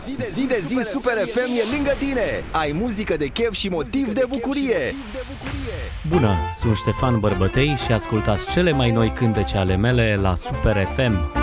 Zi de zi Super FM e lângă tine. Ai muzică de chef și motiv de bucurie. Bună, sunt Ștefan Bărbătei și ascultați cele mai noi cântece ale mele la Super FM.